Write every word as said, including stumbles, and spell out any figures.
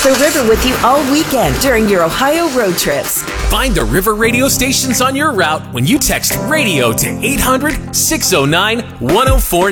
The River with you all weekend during your Ohio road trips. Find the River radio stations on your route when you text radio to eight hundred, six oh nine, one oh four